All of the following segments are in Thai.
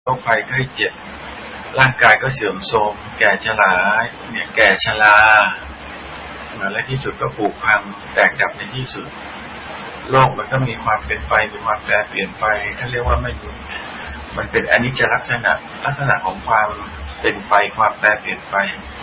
โรคภัยไข้เจ็บร่างกายก็เสื่อมโทรมแก่ชราเนี่ยแก่ชราและที่สุดก็ผุพังแตกดับในที่สุดโลกมันก็มีความเป็นไปมีความแปรเปลี่ยนไปท่านเรียกว่าไม่มันเป็นอนิจจลักษณะของความเป็นไปความแปรเปลี่ยนไป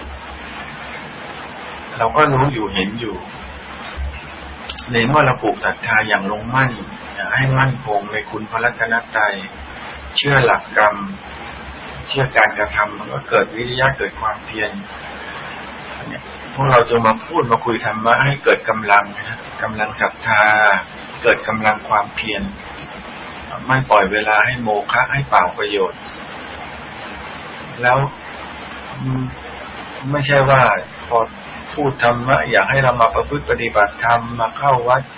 เราก็รู้อยู่เห็นอยู่ในเมื่อเราปลูกศรัทธาอย่างลงมั่นให้มั่นคงในคุณพระรัตนตรัยเชื่อหลักกรรมเชื่อการกระทำมันก็เกิดวิริยะเกิดความเพียรพวกเราจะมาพูดมาคุยธรรมะให้เกิดกำลังกำลังศรัทธาเกิดกำลังความเพียรไม่ปล่อยเวลาให้โมฆะให้เปล่าประโยชน์แล้วไม่ใช่ว่าพอพูดธรรมะอยากให้เรามาประพฤติปฏิบัติธรรมมาเข้าวัด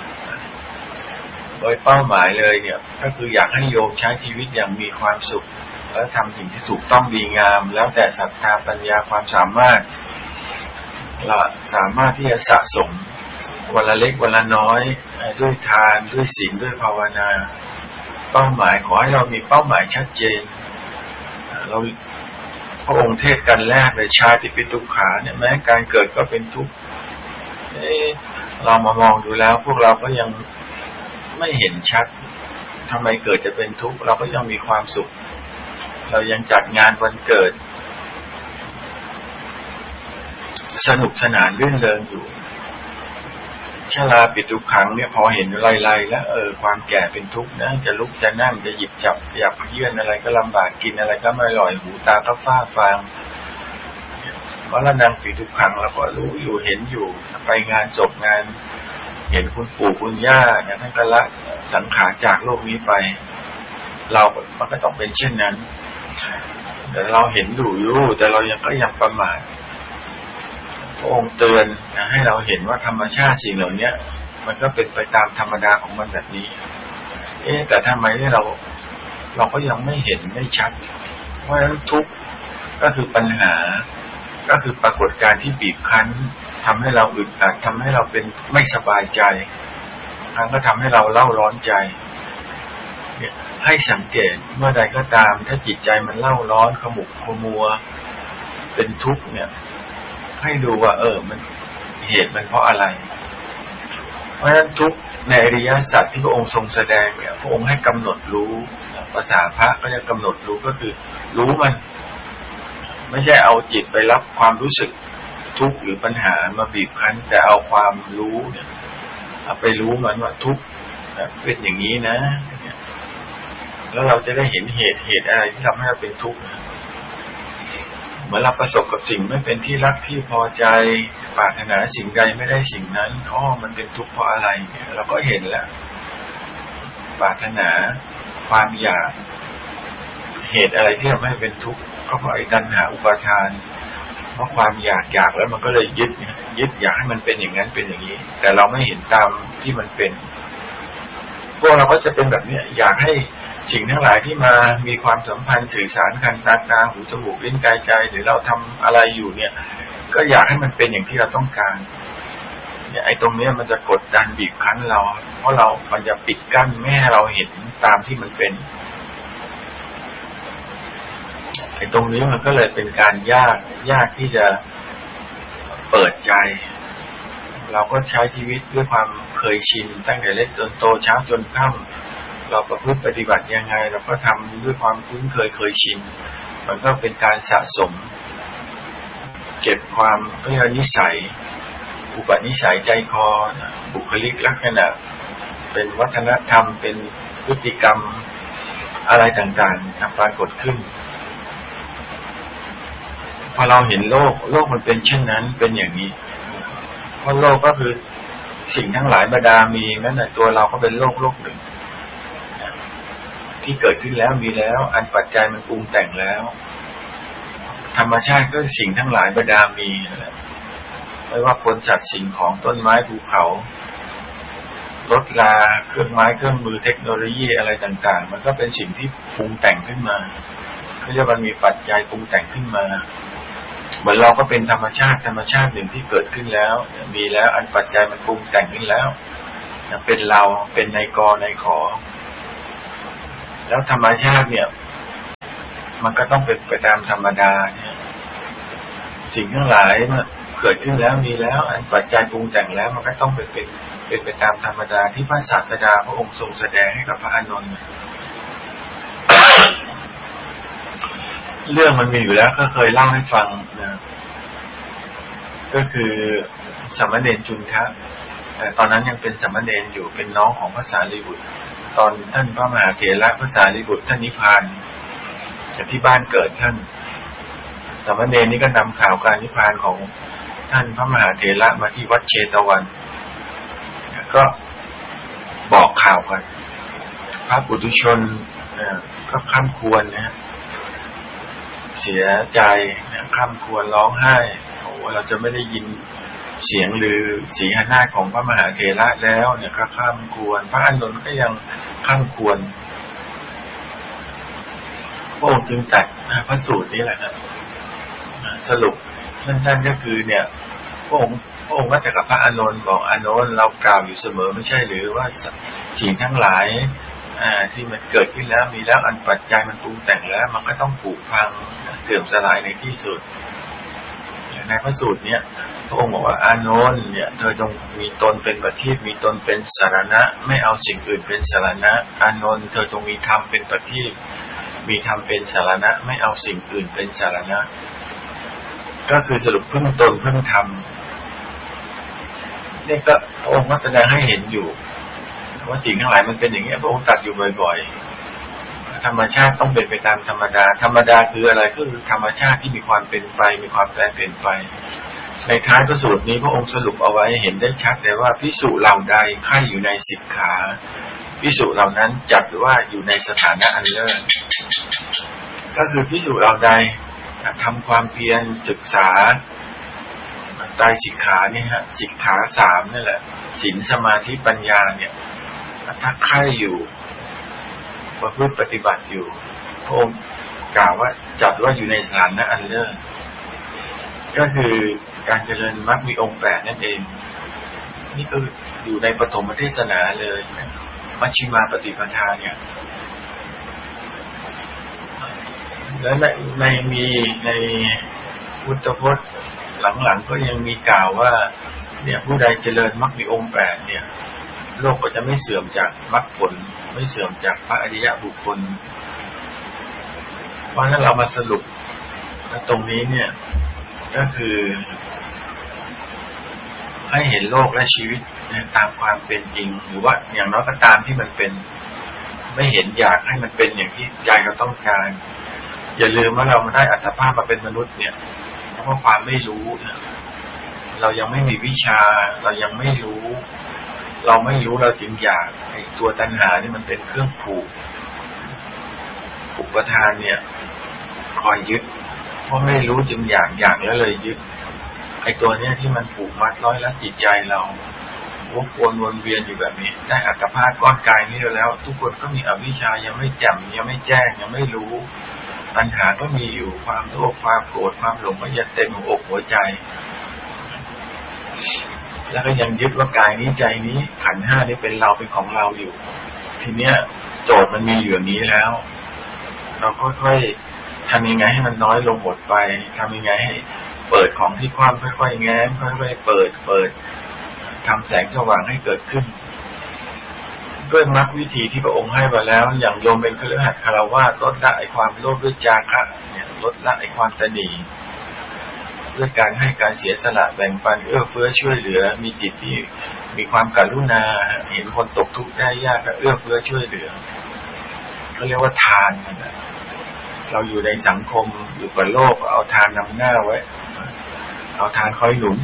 โดยเป้าหมายเลยเนี่ยก็คืออยากให้โยมใช้ชีวิตอย่างมีความสุขและทำสิ่งที่ถูกต้องดีงามแล้วแต่ศรัทธาปัญญาความสามารถเราสามารถที่จะสะสมวันละเล็กวันละน้อยด้วยทานด้วยศีลด้วยภาวนาเป้าหมายขอให้เรามีเป้าหมายชัดเจนเราพระองค์เทศกันแรกเลยชาติเป็นทุกขาเนี่ยแม้การเกิดก็เป็นทุกข์เรามามองดูแล้วพวกเราก็ยังไม่เห็นชัดทำไมเกิดจะเป็นทุกข์เราก็ยังมีความสุขเรายังจัดงานวันเกิดสนุกสนานรื่นเริงอยู่ชราปิตุขังเนี่ยพอเห็นไล่ๆแล้วความแก่เป็นทุกข์นะจะลุกจะนั่งจะหยิบจับขยับเยื่อนอะไรก็ลำบากกินอะไรก็ไม่อร่อยหูตาก็ฟ้าฟางมรณะปิตุขังเราก็รู้อยู่เห็นอยู่ไปงานศพงานเห็นคุณปู่คุณย่าเนี่ยท่านก็ละสังขารจากโลกนี้ไปเรามันก็ต้องเป็นเช่นนั้นแต่เราเห็นอยู่แต่เรายังประมาทพระองค์เตือนให้เราเห็นว่าธรรมชาติสิ่งเหล่านี้มันก็เป็นไปตามธรรมดาของมันแบบนี้แต่ทำไมเราก็ยังไม่เห็นไม่ชัดเพราะฉะนั้นทุกข์ก็คือปัญหาก็คือปรากฏการณ์ที่บีบคั้นทำให้เราอึดอัดทำให้เราเป็นไม่สบายใจทั้งก็ทำให้เราเล่าร้อนใจให้สังเกตเมื่อใดก็ตามถ้าจิตใจมันเล่าร้อนขมุกขมัวเป็นทุกข์เนี่ยให้ดูว่ามันเหตุมันเพราะอะไรเพราะฉะนั้นทุกในอริยสัจที่พระองค์ทรงแสดงเนี่ยพระองค์ให้กำหนดรู้ภาษาพระก็จะกำหนดรู้ก็คือรู้มันไม่ใช่เอาจิตไปรับความรู้สึกทุกข์หรือปัญหามาบีบคั้นแต่เอาความรู้เนี่ยไปรู้มันว่าทุกข์เป็นอย่างนี้นะแล้วเราจะได้เห็นเหตุอะไรที่ทำให้เราเป็นทุกข์เมื่อเราประสบกับสิ่งไม่เป็นที่รักที่พอใจปรารถนาสิ่งใดไม่ได้สิ่งนั้นมันเป็นทุกข์เพราะอะไรเราก็เห็นแล้วปรารถนาความอยากเหตุอะไรที่ทำให้เป็นทุกข์ก็เพราะไอ้ตัณหาอุปาทานเพราะความอยากแล้วมันก็เลยยึดอยากให้มันเป็นอย่างนั้นเป็นอย่างนี้แต่เราไม่เห็นตามที่มันเป็นพวกเราก็จะเป็นแบบนี้อยากให้สิ่งทั้งหลายที่มามีความสัมพันธ์สื่อสารกันตาหูจมูกลิ้นกายใจหรือเราทำอะไรอยู่เนี่ยก็อยากให้มันเป็นอย่างที่เราต้องการเนี่ยไอ้ตรงนี้มันจะกดดันบีบคั้นเราเพราะมันจะปิดกั้นไม่ให้เราเห็นตามที่มันเป็นไอ้ตรงนี้มันก็เลยเป็นการยากที่จะเปิดใจเราก็ใช้ชีวิตด้วยความเคยชินตั้งแต่เล็กจนโตเช้าจนค่ำเราประพฤติปฏิบัติยังไงเราก็ทำด้วยความคุ้นเคยชินมันก็เป็นการสะสมเก็บความนิสัยอุปนิสัยใจคอบุคลิกลักษณะเป็นวัฒนธรรมเป็นพฤติกรรมอะไรต่างๆปรากฏขึ้นพอเราเห็นโลกมันเป็นเช่นนั้นเป็นอย่างนี้เพราะโลกก็คือสิ่งทั้งหลายบรรดามีนั่นแหละตัวเราก็เป็นโลกหนึ่งที่เกิดขึ้นแล้วมีแล้วอันปัจจัยมันปรุงแต่งแล้วธรรมชาติก็สิ่งทั้งหลายบรรดามีไม่ว่าคนสัตว์สิ่งของต้นไม้ภูเขารถลาเครื่องไม้เครื่องมือเทคโนโลยีอะไรต่างๆมันก็เป็นสิ่งที่ปรุงแต่งขึ้นมาเขาเรียกว่ามันมีปัจจัยปรุงแต่งขึ้นมาเหมือนเราก็เป็นธรรมชาติหนึ่งที่เกิดขึ้นแล้วมีแล้วอันปัจจัยมันปรุงแต่งขึ้นแล้วเป็นเราเป็นนายกนายขอแล้วธรรมชาติเนี่ยมันก็ต้องเป็นไปตามธรรมดาสิ่งทั้งหลายมันเกิดขึ้นแล้วมีแล้วปัจจัยปรุงแต่งแล้วมันก็ต้องเป็นไปตามธรรมดาที่พระศาสดาพระองค์ทรงแสดงให้กับพระอานนท์เรื่องมันมีอยู่แล้วก็เคยเล่าให้ฟังนะก็คือสามเณรจุนทะตอนนั้นยังเป็นสามเณรอยู่เป็นน้องของพระสารีบุตรตอนท่านพระมหาเถระพระสารีบุตรท่านนิพพานจากที่บ้านเกิดท่านสามเณรนี่ก็นำข่าวการนิพพานของท่านพระมหาเถระมาที่วัดเชตวันก็บอกข่าวกันพระปุถุชนก็คร่ำครวญนะเสียใจคร่ำครวญร้องไห้โอ้เราจะไม่ได้ยินเสียงหรือสีหน้าของพระมหาเถระแล้วเนี่ยก็คร่ำครวญพระอานนท์ก็ยังคร่ำครวญพระองค์จึงตรัสพระสูตรนี้แหละครับสรุปสั้นๆก็คือเนี่ยพระองค์ก็แต่กับพระอานนท์บอกอานนท์เรากล่าวอยู่เสมอไม่ใช่หรือว่าสิ่งทั้งหลายที่มันเกิดขึ้นแล้วมีแล้วอันปัจจัยมันปรุงแต่งแล้วมันก็ต้องผุพังเสื่อมสลายในที่สุดในพระสูตรเนี่ยพระองค์บอกว่าอานนท์เนี่ยเธอจงมีตนเป็นประทีปมีตนเป็นสารณะไม่เอาสิ่งอื่นเป็นสารณะอานนท์เธอจงมีธรรมเป็นประทีปมีธรรมเป็นสารณะไม่เอาสิ่งอื่นเป็นสารณะก็คือสรุปพึ่งตนพึ่งธรรมนี่ก็พระองค์ก็แสดงให้เห็นอยู่ว่าสิ่งทั้งหลายมันเป็นอย่างนี้พระองค์ตรัสอยู่บ่อยๆธรรมชาติต้องเป็นไปตามธรรมดาธรรมดาคืออะไรก็คือธรรมชาติที่มีความเป็นไปมีความแปรเปลี่ยนไปในท้ายพระสูตรนี้พระองค์สรุปเอาไว้เห็นได้ชัดเลยว่าภิกษุเหล่าใดใคร่อยู่ในสิกขาภิกษุเหล่านั้นจัดว่าอยู่ในสถานะอันเลิศก็คือภิกษุเหล่าใดทำความเพียรศึกษาไตรสิกขาเนี่ยฮะสิกขา3นั่นแหละศีลสมาธิปัญญาเนี่ยถ้าใคร่อยู่ประพฤติปฏิบัติอยู่พระองค์กล่าวว่าจัดว่าอยู่ในสถานะอันเลิศก็คือการเจริญมรรคมีองค์8นั่นเองนี่ก็อยู่ในปฐมเทศนาเลยมัชฌิมาปฏิปทาเนี่ยแล้วในพุทธพจน์หลังๆก็ยังมีกล่าวว่าเนี่ยผู้ใดเจริญมรรคมีองค์8เนี่ยโลกก็จะไม่เสื่อมจากมรรคผลไม่เสื่อมจากพระอริยบุคคลเพราะฉะนั้นเรามาสรุปตรงนี้เนี่ยก็คือให้เห็นโลกและชีวิตตามความเป็นจริงหรือว่าอย่างน้อยก็ตามที่มันเป็นไม่เห็นอยากให้มันเป็นอย่างที่ใจเราต้องการอย่าลืมว่าเรามาได้อัตภาพมาเป็นมนุษย์เนี่ยเพราะความไม่รู้เรายังไม่มีวิชาเรายังไม่รู้เราจึงอยากไอ้ตัวตัณหานี่มันเป็นเครื่องผูกอุปทานเนี่ยคอยยึดเพราะไม่รู้จึงอยากแล้วเลยยึดไอ้ตัวเนี้ยที่มันผูกมัดร้อยลัดจิตใจเราวกวนเวียนอยู่แบบนี้ได้อัตภาพก้อนกายนี้แล้วทุกคนก็มีอวิชชายังไม่แจ่มยังไม่แจ้งยังไม่รู้ปัญหาก็มีอยู่ความโลภความโกรธความหลงก็ยังเต็มหัวอกหัวใจแล้วก็ยังยึดว่ากายนี้ใจนี้ขันธ์5นี้เป็นเราเป็นของเราอยู่ทีเนี้ยโจทย์มันมีอยู่อย่างนี้แล้วเราค่อยๆทำยังไงให้มันน้อยลงหมดไปทำยังไงให้เปิดของที่คว่ำค่อยๆแง้มค่อยๆเปิดทำแสงสว่างให้เกิดขึ้นด้วยมรรควิธีที่พระองค์ให้มาแล้วอย่างโยมเป็นคฤหัสถ์คฤหัสถ์ลดละไอ้ความโลภด้วยจาคะเนี่ยลดละไอ้ความตนีด้วยการให้การเสียสละแบ่งปันเอื้อเฟื้อช่วยเหลือมีจิตที่มีความกรุณาเห็นคนตกทุกข์ได้ยากก็เอื้อเฟื้อช่วยเหลือเขาเรียกว่าทานนะเราอยู่ในสังคมอยู่กับโลกเอาทานนำหน้าไว้เอาทานคอยหนุน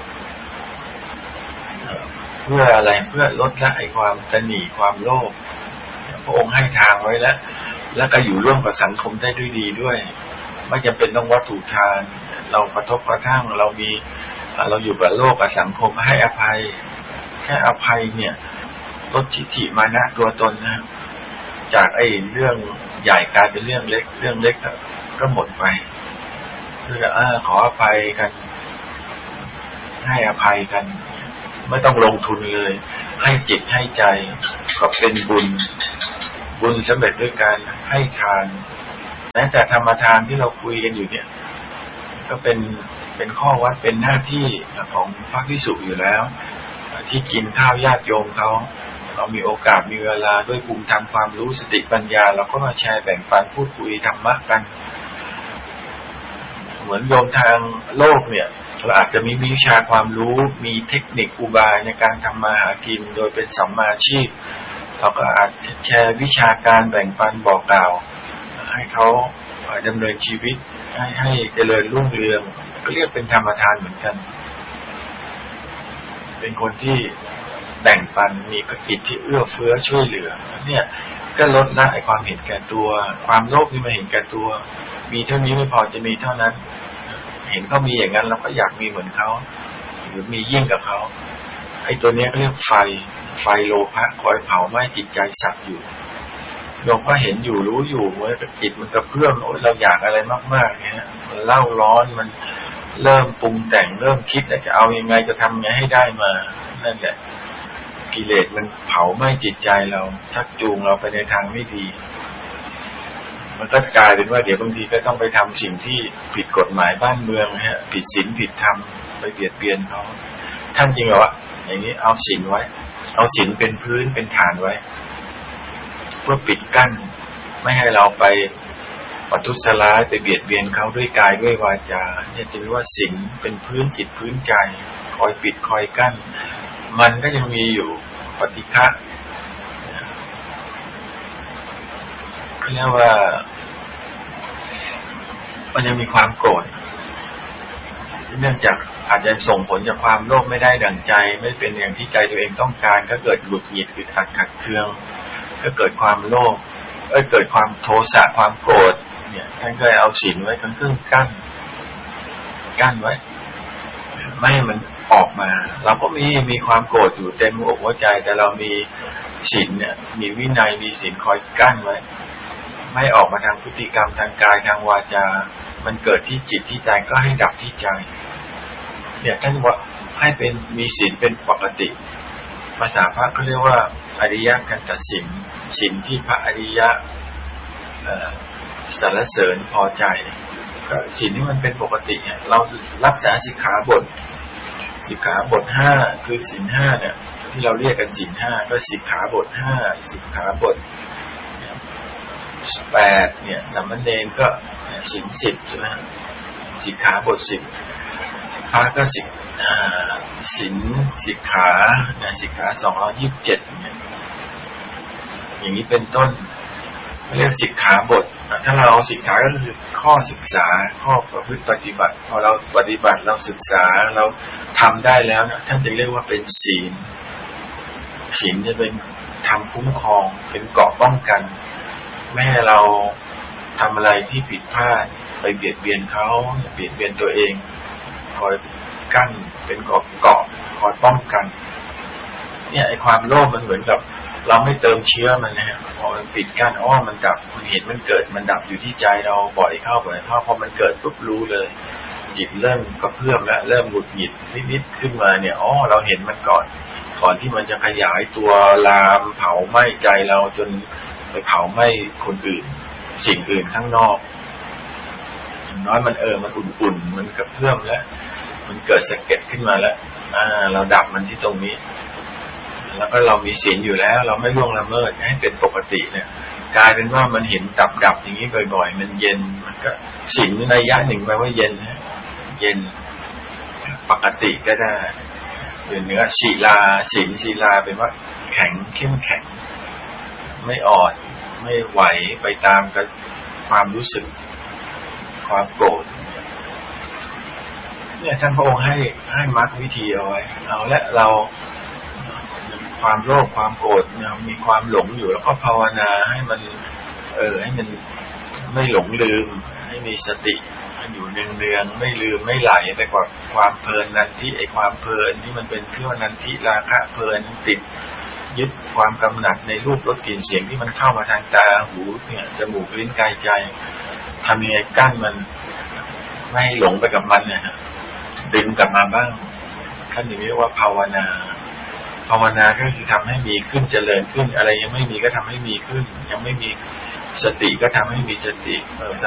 เพื่ออะไรเพื่อลดละไอ้ความตนีความโลภพระองค์ให้ทางไว้แล้วก็อยู่ร่วมกับสังคมได้ด้วยดีด้วยไม่จำเป็นต้องวัตถุทานเรากระทบกระทั่งเราอยู่กับโลกกับสังคมให้อภัยแค่อภัยเนี่ยลดทิฏฐิมานะตัวตนนะจากไอ้เรื่องใหญ่กลายเป็นเรื่องเล็กก็หมดไปคือขออภัยกันให้อภัยกันไม่ต้องลงทุนเลยให้จิตให้ใจก็เป็นบุญสำเร็จด้วยการให้ทานม้แต่ธรรมทานที่เราคุยกันอยู่เนี่ยก็เป็นข้อวัดเป็นหน้าที่ของพระภิกษุอยู่แล้วที่กินข้าวญาติโยมเขาเรามีโอกาสมีเวลาด้วยภูมิธรรมความรู้สติปัญญาเราก็มาแชร์แบ่งปันพูดคุยธรรมะกันเหมือนโยมทางโลกเนี่ยเราอาจจะมีวิชาความรู้มีเทคนิคอุบายในการทำมาหากินโดยเป็นสัมมาอาชีพเราก็อาจจะแชร์วิชาการแบ่งปันบอกกล่าวให้เขาดำเนินชีวิตให้เจริญรุ่งเรืองก็เรียกเป็นธรรมทานเหมือนกันเป็นคนที่แบ่งปันมีจิตที่เอื้อเฟื้อช่วยเหลือเนี่ยก็ลดละไอ้ความเห็นแก่ตัวความโลภที่มาเห็นแก่ตัวมีเท่านี้ไม่พอจะมีเท่านั้นเห็นเขามีอย่างนั้นเราก็อยากมีเหมือนเขาหรือมียิ่งกับเขาไอ้ตัวนี้ก็เรียกไฟโลภะคอยเผาไหม้จิตใจสัตว์อยู่โยมก็เห็นอยู่รู้อยู่ว่าจิตมันกระเพื่อมเราอยากอะไรมากๆเนี่ยมันเล่าร้อนมันเริ่มปรุงแต่งเริ่มคิดจะเอายังไงจะทำไงให้ได้มานั่นแหละกิเลสมันเผาไหม้จิตใจเราชักจูงเราไปในทางไม่ดีมันก็กลายเป็นว่าเดี๋ยวบางทีก็ต้องไปทำสิ่งที่ผิดกฎหมายบ้านเมืองฮะผิดศีลผิดธรรมไปเบียดเบียนเขาท่านจริงเหรอวะอย่างนี้เอาศีลไว้เอาศีลเป็นพื้นเป็นฐานไว้เพื่อปิดกั้นไม่ให้เราไปประทุษร้ายไปเบียดเบียนเขาด้วยกายด้วยวาจาเนี่ยจะเรียกว่าศีลเป็นพื้นจิตพื้นใจคอยปิดคอยกั้นมันก็ยังมีอยู่ปฏิฆะเขาเรียกว่ามันยังมีความโกรธเนื่องจากอาจจะส่งผลจากความโลภไม่ได้ดั่งใจไม่เป็นอย่างที่ใจตัวเองต้องการก็เกิดหงุดหงิดอึดอัดขัดเคืองก็เกิดความโลภเกิดความโทสะความโกรธเนี่ยท่านก็เอาศีลไว้เครื่องกั้นไว้ไม่ให้มันออกมาเราก็มีความโกรธอยู่เต็มอกหัวใจแต่เรามีศีลเนี่ยมีวินัยมีศีลคอยกั้นไว้ไม่ออกมาทางพฤติกรรมทางกายทางวาจามันเกิดที่จิตที่ใจก็ให้ดับที่ใจเนี่ยท่านว่าให้เป็นมีศีลเป็นปกติภาษาพระเขาเรียกว่าอริยกันตศีลศีลที่พระอริยะสรรเสริญพอใจก็ศีลที่มันเป็นปกติเรารักษาสิกขาบท5คือศีล5เนี่ยที่เราเรียกกันศีล5ก็สิกขาบท5สิกขาบท8เนี่ยสามเณรก็ศีล10ใช่ไหมสิกขาบท10พระก็ศีลสิกขาสิกขา227เนี่ยอย่างนี้เป็นต้นเรียกสิกขาบทถ้าเราเอาสิกขาก็คือข้อศึกษาข้อประพฤติปฏิบัติพอเราปฏิบัติเราศึกษาเราทำได้แล้วนะท่านจะเรียกว่าเป็นศีลจะเป็นธรรมคุ้มครองเป็นเกราะป้องกันไม่ให้เราทำอะไรที่ผิดพลาดไปเบียดเบียนเขาเบียดเบียนตัวเองคอยกั้นเป็นเกราะคอยป้องกันเนี่ยไอ้ความโลภมันเหมือนกับเราไม่เติมเชื้อมันนะฮะพอมันปิดกั้นมันดับมันเห็นมันเกิดมันดับอยู่ที่ใจเราบ่อยเข้าพอมันเกิดปุ๊บรู้เลยจิตเริ่มกระเพื่อมแล้วเริ่มหงุดหงิดนิดๆขึ้นมาเนี่ยเราเห็นมันก่อนที่มันจะขยายตัวลามเผาไหม้ใจเราจนไปเผาไหม้คนอื่นสิ่งอื่นข้างนอกอย่างน้อยมันมันอุ่นๆมันกระเพื่อมแล้วมันเกิดสะเก็ดขึ้นมาแล้วเราดับมันที่ตรงนี้แล้วก็เรามีศีลอยู่แล้วเราไม่ล่วงละเมิดให้เป็นปกติเนี่ยกลายเป็นว่ามันเห็นดับอย่างนี้บ่อยๆมันเย็นมันก็ศีลในระยะหนึ่งแปลว่าเย็นนะเย็นปกติก็ได้เป็นเนื้อศีลาเป็นว่าแข็งเข้มแข็งไม่อ่อนไม่ไหวไปตามกับความรู้สึกความโกรธเนี่ยท่านพระองค์ให้มรรควิธีเอาไว้เอาละเราความโลภความโกรธมีความหลงอยู่แล้วก็ภาวนาให้มันให้มันไม่หลงลืมให้มีสติอยู่เนืองๆไม่ลืมไม่ไหลไปกว่าความเพลินนันทิไอความเพลินที่มันเป็นเครื่องนันทิราคะเพลินติดยึดความกำหนัดในรูปรสกลิ่นเสียงที่มันเข้ามาทางตาหูเนี่ยจมูกลิ้นกายใจทำยังไงกั้นมันไม่ให้หลงไปกับมันเนี่ยดึงกลับมาบ้างท่านเรียกว่าภาวนาก็คือทำให้มีขึ้นเจริญขึ้นอะไรยังไม่มีก็ทำให้มีขึ้นยังไม่มีสติก็ทำให้มีสติ